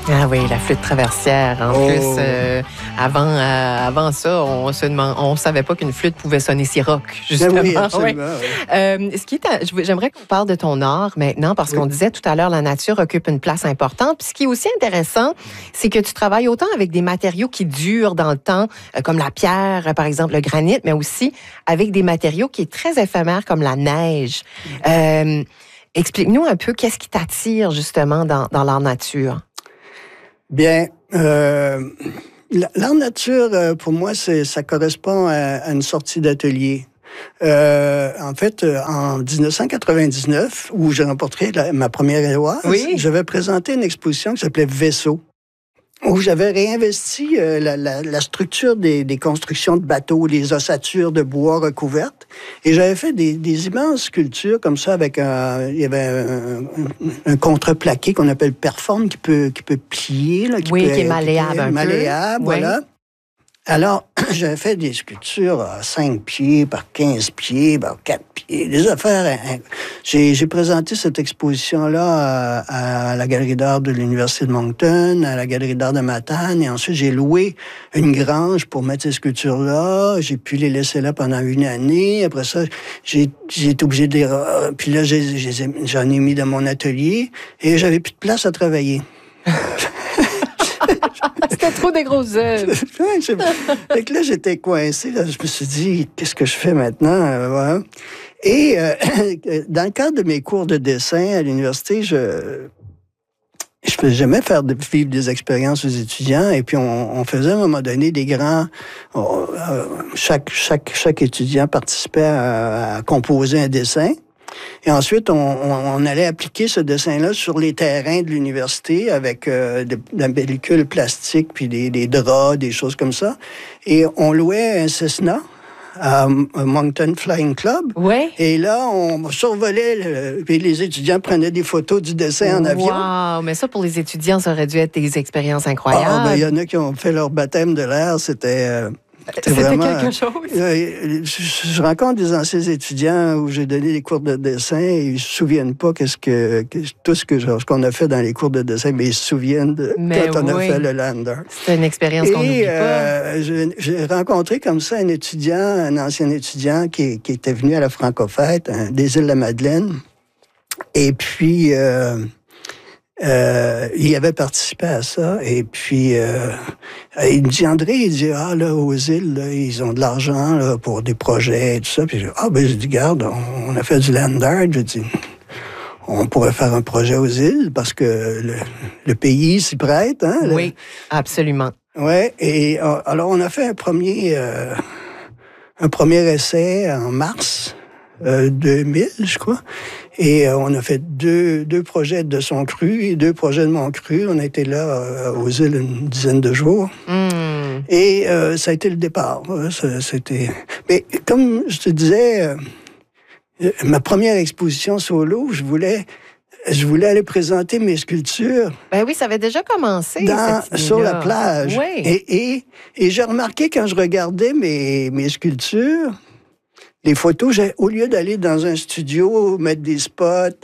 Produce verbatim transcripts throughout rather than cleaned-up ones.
Ah oui, la flûte traversière. En oh. plus, euh, avant, euh, avant ça, on se demande, on savait pas qu'une flûte pouvait sonner si rock, justement. Oui, absolument. Ouais. Oui. Euh, ce qui est, j'aimerais qu'on parle de ton art maintenant, parce oui. qu'on disait tout à l'heure, la nature occupe une place importante. Puis ce qui est aussi intéressant, c'est que tu travailles autant avec des matériaux qui durent dans le temps, euh, comme la pierre, par exemple le granit, mais aussi avec des matériaux qui sont très éphémères, comme la neige. Mm. Euh, explique-nous un peu qu'est-ce qui t'attire justement dans, dans l'art nature. Bien, euh, l'art nature, pour moi, c'est, ça correspond à, à une sortie d'atelier. Euh, en fait, en dix-neuf cent quatre-vingt-dix-neuf, où j'ai remporté la, ma première Éloise, oui. j'avais présenté une exposition qui s'appelait Vaisseau, où j'avais réinvesti euh, la, la, la structure des, des constructions de bateaux, les ossatures de bois recouvertes, et j'avais fait des, des immenses sculptures comme ça avec un, il y avait un, un, un contreplaqué qu'on appelle performe qui peut qui peut plier là, qui oui, peut, qui est malléable, un malléable, peu. voilà. Oui. Alors, j'avais fait des sculptures à cinq pieds, par quinze pieds, par quatre pieds, des affaires. J'ai, j'ai présenté cette exposition-là à, à la Galerie d'art de l'Université de Moncton, à la Galerie d'art de Matane, et ensuite j'ai loué une grange pour mettre ces sculptures-là. J'ai pu les laisser là pendant une année. Après ça, j'ai, j'ai été obligé de les... Puis là, j'ai, j'ai, j'en ai mis dans mon atelier, et j'avais plus de place à travailler. C'était trop des grosses œuvres. Fait que là, j'étais coincé. Là. Je me suis dit, qu'est-ce que je fais maintenant? Euh, voilà. Et euh, dans le cadre de mes cours de dessin à l'université, je je faisais jamais faire de, vivre des expériences aux étudiants. Et puis, on, on faisait à un moment donné des grands... On, euh, chaque, chaque, chaque étudiant participait à, à composer un dessin. Et ensuite, on, on, on allait appliquer ce dessin-là sur les terrains de l'université avec euh, de, de la pellicule plastique, puis des, des draps, des choses comme ça. Et on louait un Cessna à Moncton Flying Club. Ouais. Et là, on survolait, le, puis les étudiants prenaient des photos du dessin en avion. Wow! Mais ça, pour les étudiants, ça aurait dû être des expériences incroyables. Ah, ben, il y en a qui ont fait leur baptême de l'air. C'était... Euh, C'était vraiment, quelque chose. Euh, je, je rencontre des anciens étudiants où j'ai donné des cours de dessin et ils se souviennent pas qu'est-ce que, que tout ce que ce qu'on a fait dans les cours de dessin, mais ils se souviennent de mais quand on oui. a fait le Lander. C'était une expérience et, qu'on n'oublie euh, pas. J'ai, j'ai rencontré comme ça un étudiant, un ancien étudiant qui, qui était venu à la Francofête, hein, des Îles-de-la-Madeleine. Et puis... Euh, Euh, il avait participé à ça, et puis euh, il me dit, André, il dit, ah là, aux îles, là, ils ont de l'argent là, pour des projets et tout ça. Puis je dis, ah ben, je dis, garde, on, on a fait du land art. Je dis, on pourrait faire un projet aux îles, parce que le, le pays s'y prête. Hein, oui, le... absolument. Ouais, et alors on a fait un premier, euh, un premier essai en mars euh, deux mille, je crois. Et euh, on a fait deux, deux projets de son cru et deux projets de mon cru. On a été là euh, aux îles une dizaine de jours. Mm. Et euh, ça a été le départ. Ça, c'était... Mais comme je te disais, euh, ma première exposition solo, je voulais... Je voulais aller présenter mes sculptures. Ben oui, ça avait déjà commencé. Dans, sur la plage. Oui. Et, et, et j'ai remarqué quand je regardais mes, mes sculptures, les photos, j'ai, au lieu d'aller dans un studio, mettre des spots,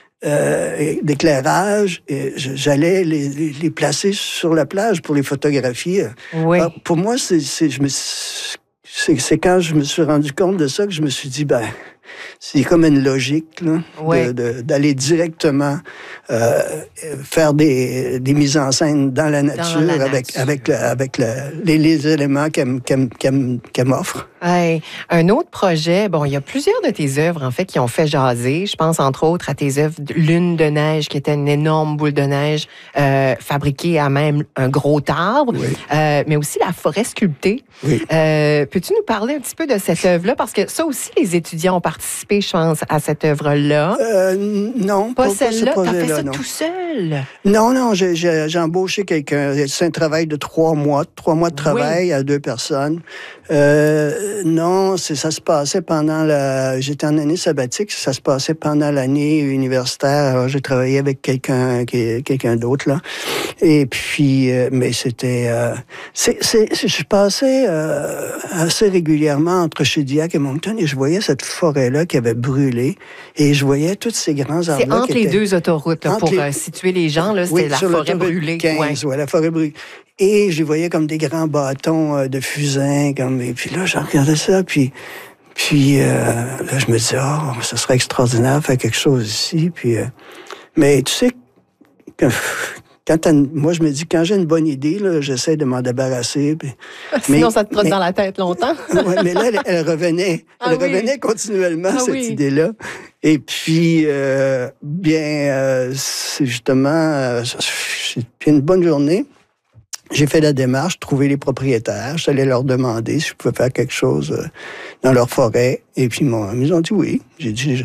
euh, d'éclairage, et j'allais les, les, les placer sur la plage pour les photographier. Oui. Alors, pour moi, c'est, c'est, je me, c'est, c'est quand je me suis rendu compte de ça que je me suis dit, ben, c'est comme une logique là, oui. de, de, d'aller directement euh, faire des, des mises en scène dans la nature, dans la avec, nature. avec, le, avec le, les, les éléments qu'elle, qu'elle, qu'elle, qu'elle m'offre. Hey, un autre projet, bon, il y a plusieurs de tes œuvres, en fait, qui ont fait jaser. Je pense, entre autres, à tes œuvres Lune de neige, qui était une énorme boule de neige euh, fabriquée à même un gros arbre, oui. euh, mais aussi la forêt sculptée. Oui. Euh, peux-tu nous parler un petit peu de cette œuvre-là? Parce que ça aussi, les étudiants ont participé, je pense, à cette œuvre-là. Euh, non, pas, pas celle-là. Pas T'as fait ça non. tout seul? Non, non, j'ai, j'ai, j'ai embauché quelqu'un. C'est un travail de trois mois, trois mois de travail oui. à deux personnes. Euh, non, c'est, ça se passait pendant la... J'étais en année sabbatique, ça se passait pendant l'année universitaire. Alors, j'ai travaillé avec quelqu'un, quelqu'un d'autre, là. Et puis, euh, mais c'était... Euh, c'est, c'est, je passais euh, assez régulièrement entre Shediac et Moncton et je voyais cette forêt forêt-là qui avait brûlé. Et je voyais tous ces grands arbres-là. C'est entre qui les étaient... deux autoroutes, là, pour les... euh, situer les gens. Là, c'était oui, la sur forêt brûlée. quinze, ouais. ouais, la forêt brûlée. Et je les voyais comme des grands bâtons euh, de fusain. Comme... Et puis là, je regardais ça, puis... Puis euh, là, je me disais, oh, ça serait extraordinaire de faire quelque chose ici. Puis, euh... Mais tu sais, quand, quand moi, je me dis, quand j'ai une bonne idée, là, j'essaie de m'en débarrasser. Puis... Sinon, mais, ça te trotte mais... dans la tête longtemps. ouais, mais là, elle, elle revenait. Ah elle oui. revenait continuellement, ah cette oui. idée-là. Et puis, euh, bien, euh, c'est justement, euh, c'est une bonne journée. J'ai fait la démarche, trouvé les propriétaires. J'allais leur demander si je pouvais faire quelque chose dans leur forêt. Et puis, ils m'ont, ils ont dit oui. J'ai dit,